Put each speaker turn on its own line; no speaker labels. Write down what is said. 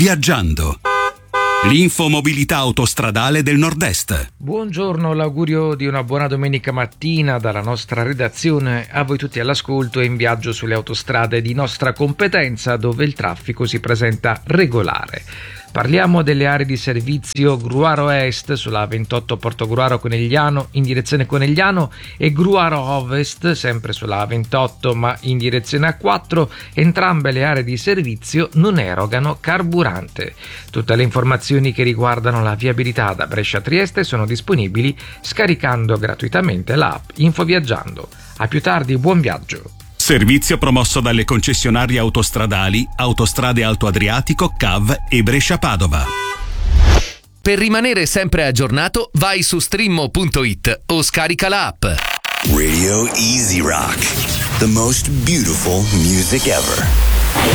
Viaggiando. L'infomobilità autostradale del Nord-Est.
Buongiorno, l'augurio di una buona domenica mattina dalla nostra redazione a voi tutti all'ascolto e in viaggio sulle autostrade di nostra competenza dove il traffico si presenta regolare. Parliamo delle aree di servizio Gruaro Est sulla A28 Portogruaro Conegliano in direzione Conegliano e Gruaro Ovest sempre sulla A28 ma in direzione A4. Entrambe le aree di servizio non erogano carburante. Tutte le informazioni che riguardano la viabilità da Brescia a Trieste sono disponibili scaricando gratuitamente l'app Infoviaggiando. A più tardi, buon viaggio!
Servizio promosso dalle concessionarie autostradali Autostrade Alto Adriatico, CAV e Brescia-Padova.
Per rimanere sempre aggiornato, vai su streamo.it o scarica l'app.
Radio Easy Rock, the most beautiful music ever.